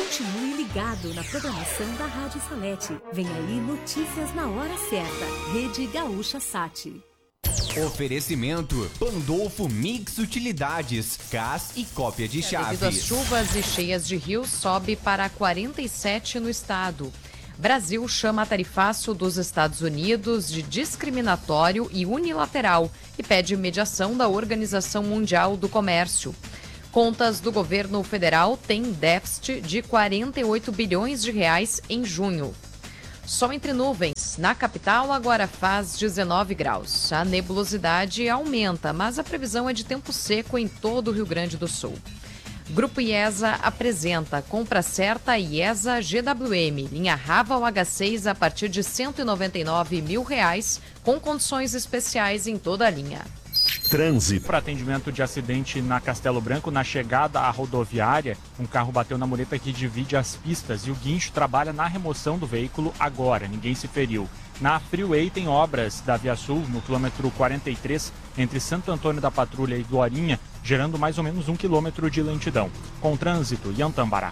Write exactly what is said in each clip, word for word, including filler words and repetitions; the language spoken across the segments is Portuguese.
Continue ligado na programação da Rádio Salete. Vem aí notícias na hora certa. Rede Gaúcha Sat. Oferecimento Pandolfo Mix Utilidades, gás e cópia de chaves. Devido às chuvas e cheias de rio, sobe para quarenta e sete no estado. Brasil chama tarifaço dos Estados Unidos de discriminatório e unilateral e pede mediação da Organização Mundial do Comércio. Contas do governo federal têm déficit de quarenta e oito bilhões de reais em junho. Sol entre nuvens. Na capital agora faz dezenove graus. A nebulosidade aumenta, mas a previsão é de tempo seco em todo o Rio Grande do Sul. Grupo IESA apresenta compra certa IESA G W M, linha Raval H seis a partir de cento e noventa e nove mil reais, com condições especiais em toda a linha. Trânsito. Para atendimento de acidente na Castelo Branco, na chegada à rodoviária, um carro bateu na mureta que divide as pistas e o guincho trabalha na remoção do veículo agora, ninguém se feriu. Na Freeway tem obras da Via Sul, no quilômetro quarenta e três, entre Santo Antônio da Patrulha e Glorinha, gerando mais ou menos um quilômetro de lentidão. Com trânsito, Yantambará.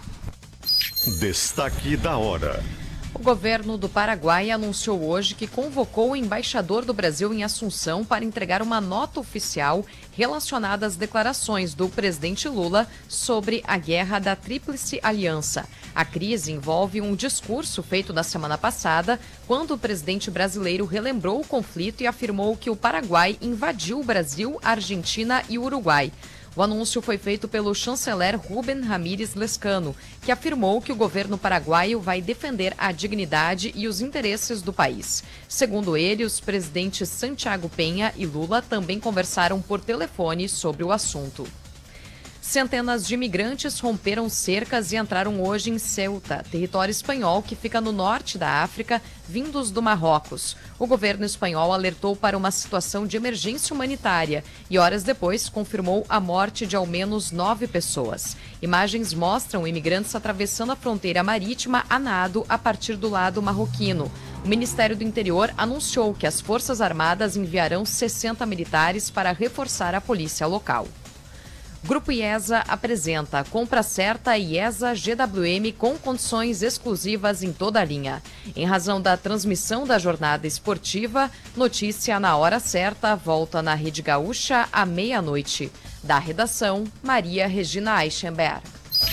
Destaque da hora. O governo do Paraguai anunciou hoje que convocou o embaixador do Brasil em Assunção para entregar uma nota oficial relacionada às declarações do presidente Lula sobre a guerra da Tríplice Aliança. A crise envolve um discurso feito na semana passada, quando o presidente brasileiro relembrou o conflito e afirmou que o Paraguai invadiu o Brasil, a Argentina e o Uruguai. O anúncio foi feito pelo chanceler Rubén Ramírez Lescano, que afirmou que o governo paraguaio vai defender a dignidade e os interesses do país. Segundo ele, os presidentes Santiago Penha e Lula também conversaram por telefone sobre o assunto. Centenas de imigrantes romperam cercas e entraram hoje em Ceuta, território espanhol que fica no norte da África, vindos do Marrocos. O governo espanhol alertou para uma situação de emergência humanitária e, horas depois, confirmou a morte de ao menos nove pessoas. Imagens mostram imigrantes atravessando a fronteira marítima a nado a partir do lado marroquino. O Ministério do Interior anunciou que as Forças Armadas enviarão sessenta militares para reforçar a polícia local. Grupo IESA apresenta a compra certa IESA G W M com condições exclusivas em toda a linha. Em razão da transmissão da jornada esportiva, notícia na hora certa volta na Rede Gaúcha à meia-noite. Da redação, Maria Regina Eichenberg.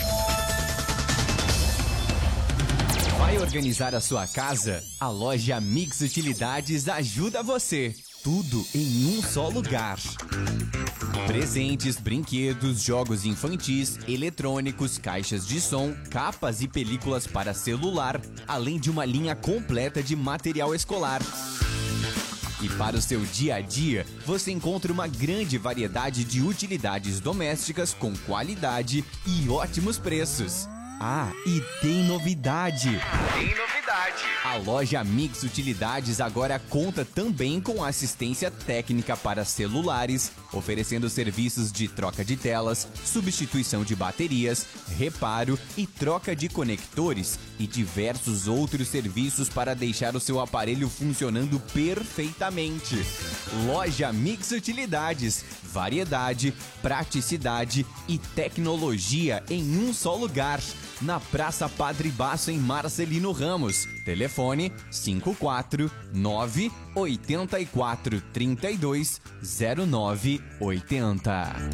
Vai organizar a sua casa? A loja Mix Utilidades ajuda você. Tudo em um só lugar. Presentes, brinquedos, jogos infantis, eletrônicos, caixas de som, capas e películas para celular, além de uma linha completa de material escolar. E para o seu dia a dia, você encontra uma grande variedade de utilidades domésticas com qualidade e ótimos preços. Ah, e tem novidade! Tem novidade! A loja Mix Utilidades agora conta também com assistência técnica para celulares, oferecendo serviços de troca de telas, substituição de baterias, reparo e troca de conectores e diversos outros serviços para deixar o seu aparelho funcionando perfeitamente. Loja Mix Utilidades, variedade, praticidade e tecnologia em um só lugar. Na Praça Padre Baço, em Marcelino Ramos. Telefone cinco quatro nove oito quatro três dois zero nove oito zero.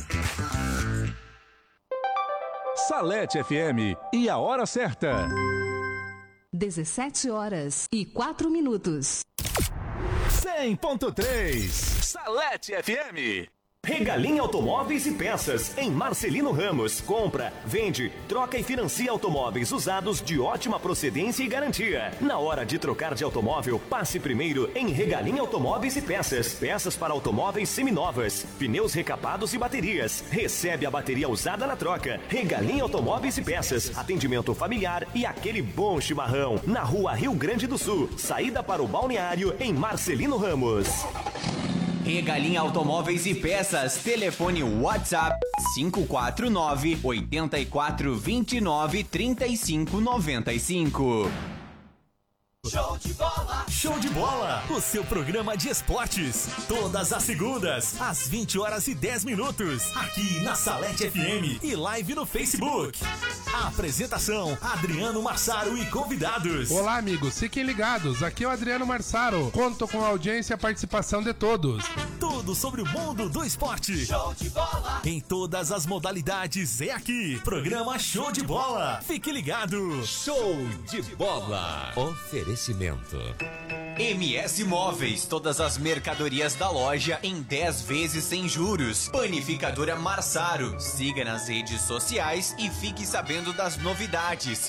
Salete F M e a hora certa. dezessete horas e quatro minutos. cem ponto três Salete F M. Regalim Automóveis e Peças, em Marcelino Ramos. Compra, vende, troca e financia automóveis usados de ótima procedência e garantia. Na hora de trocar de automóvel, passe primeiro em Regalim Automóveis e Peças. Peças para automóveis seminovas, pneus recapados e baterias. Recebe a bateria usada na troca. Regalim Automóveis e Peças. Atendimento familiar e aquele bom chimarrão. Na rua Rio Grande do Sul. Saída para o balneário, em Marcelino Ramos. Regalim Automóveis e Peças, telefone WhatsApp cinco quatro nove oito quatro dois nove três cinco nove cinco. Show de bola! Show de bola! O seu programa de esportes. Todas as segundas, às vinte horas e dez minutos. Aqui na Salete F M e live no Facebook. A apresentação, Adriano Marsaro e convidados. Olá, amigos. Fiquem ligados. Aqui é o Adriano Marsaro. Conto com a audiência e a participação de todos. Tudo sobre o mundo do esporte. Show de bola! Em todas as modalidades é aqui. Programa Show de Bola. Fique ligado. Show de bola. Oferecimento. M S Móveis, todas as mercadorias da loja em dez vezes sem juros. Panificadora Marsaro. Siga nas redes sociais e fique sabendo das novidades.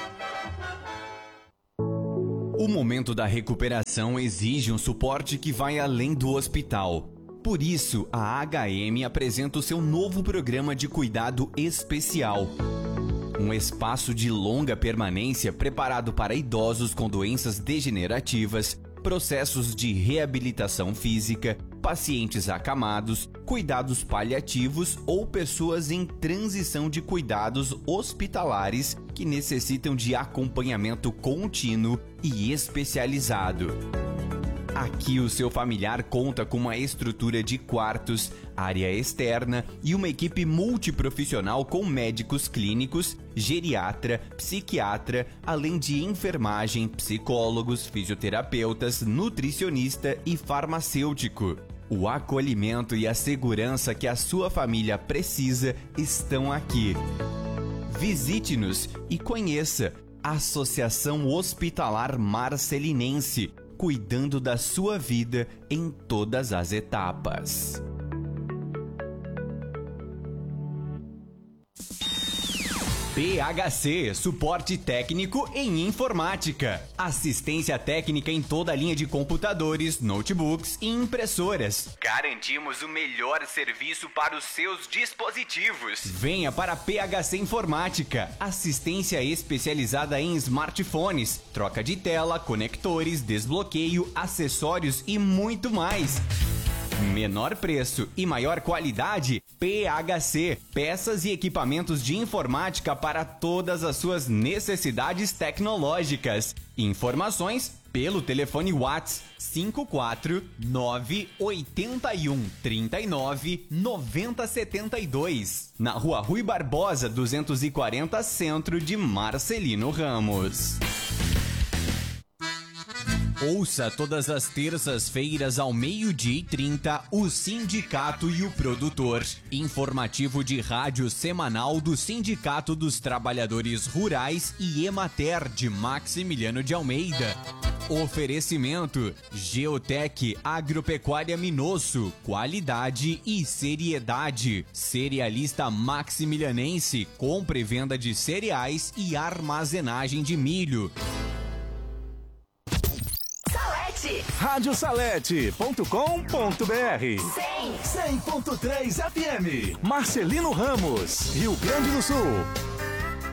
O momento da recuperação exige um suporte que vai além do hospital. Por isso, a H M apresenta o seu novo programa de cuidado especial. Um espaço de longa permanência preparado para idosos com doenças degenerativas, processos de reabilitação física, pacientes acamados, cuidados paliativos ou pessoas em transição de cuidados hospitalares que necessitam de acompanhamento contínuo e especializado. Aqui o seu familiar conta com uma estrutura de quartos, área externa e uma equipe multiprofissional com médicos clínicos, geriatra, psiquiatra, além de enfermagem, psicólogos, fisioterapeutas, nutricionista e farmacêutico. O acolhimento e a segurança que a sua família precisa estão aqui. Visite-nos e conheça a Associação Hospitalar Marcelinense, cuidando da sua vida em todas as etapas. P H C, suporte técnico em informática. Assistência técnica em toda a linha de computadores, notebooks e impressoras. Garantimos o melhor serviço para os seus dispositivos. Venha para a P H C Informática. Assistência especializada em smartphones, troca de tela, conectores, desbloqueio, acessórios e muito mais. Menor preço e maior qualidade, P H C, peças e equipamentos de informática para todas as suas necessidades tecnológicas. Informações pelo telefone WhatsApp cinco quatro nove oito um três nove nove zero sete dois, na Rua Rui Barbosa duzentos e quarenta, Centro de Marcelino Ramos. Ouça todas as terças-feiras ao meio-dia e trinta o Sindicato e o Produtor. Informativo de rádio semanal do Sindicato dos Trabalhadores Rurais e Emater de Maximiliano de Almeida. Oferecimento Geotec Agropecuária Minosso, qualidade e seriedade. Cerealista Maximilianense, compra e venda de cereais e armazenagem de milho. rádio salete ponto com ponto br cem ponto três F M. Marcelino Ramos, Rio Grande do Sul.